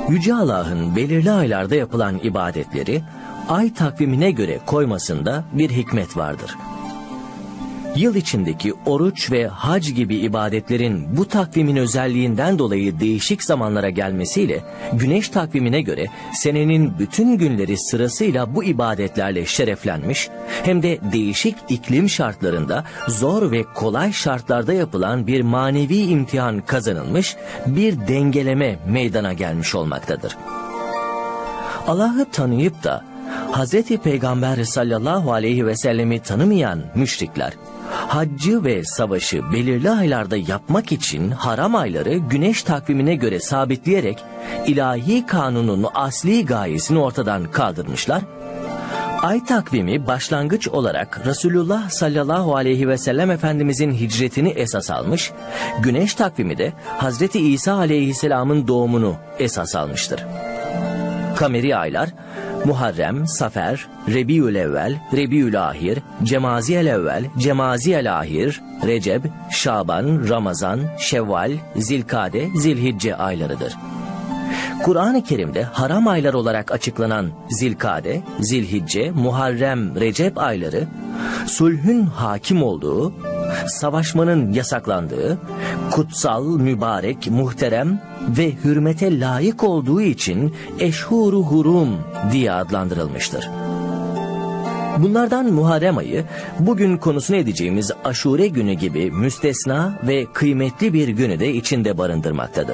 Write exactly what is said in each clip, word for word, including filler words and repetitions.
Yüce Allah'ın belirli aylarda yapılan ibadetleri ay takvimine göre koymasında bir hikmet vardır. Yıl içindeki oruç ve hac gibi ibadetlerin bu takvimin özelliğinden dolayı değişik zamanlara gelmesiyle güneş takvimine göre senenin bütün günleri sırasıyla bu ibadetlerle şereflenmiş, hem de değişik iklim şartlarında zor ve kolay şartlarda yapılan bir manevi imtihan kazanılmış, bir dengeleme meydana gelmiş olmaktadır. Allah'ı tanıyıp da Hazreti Peygamber sallallahu aleyhi ve sellemi tanımayan müşrikler, haccı ve savaşı belirli aylarda yapmak için haram ayları güneş takvimine göre sabitleyerek ilahi kanunun asli gayesini ortadan kaldırmışlar. Ay takvimi başlangıç olarak Resulullah sallallahu aleyhi ve sellem Efendimizin hicretini esas almış, güneş takvimi de Hazreti İsa aleyhisselamın doğumunu esas almıştır. Kameri aylar Muharrem, Safer, Rebiülevvel, Rebiülahir, Cemaziyelevvel, Cemaziyelahir, Recep, Şaban, Ramazan, Şevval, Zilkade, Zilhicce aylarıdır. Kur'an-ı Kerim'de haram aylar olarak açıklanan Zilkade, Zilhicce, Muharrem, Recep ayları, sulhün hakim olduğu, savaşmanın yasaklandığı, kutsal, mübarek, muhterem ve hürmete layık olduğu için eşhur-u hurum diye adlandırılmıştır. Bunlardan Muharrem ayı, bugün konusunu edeceğimiz Aşure günü gibi müstesna ve kıymetli bir günü de içinde barındırmaktadır.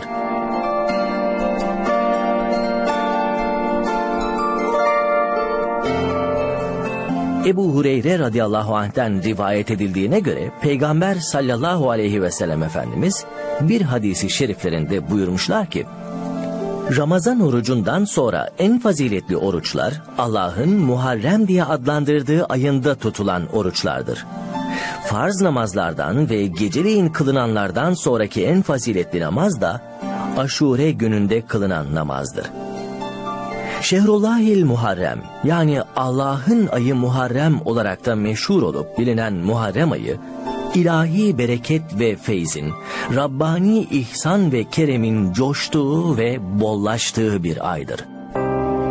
Ebu Hureyre radıyallahu anh'ten rivayet edildiğine göre Peygamber sallallahu aleyhi ve sellem Efendimiz bir hadisi şeriflerinde buyurmuşlar ki, Ramazan orucundan sonra en faziletli oruçlar Allah'ın Muharrem diye adlandırdığı ayında tutulan oruçlardır. Farz namazlardan ve geceleyin kılınanlardan sonraki en faziletli namaz da Aşure gününde kılınan namazdır. Şehrullahil Muharrem, yani Allah'ın ayı Muharrem olarak da meşhur olup bilinen Muharrem ayı, ilahi bereket ve feyzin, Rabbani ihsan ve keremin coştuğu ve bollaştığı bir aydır.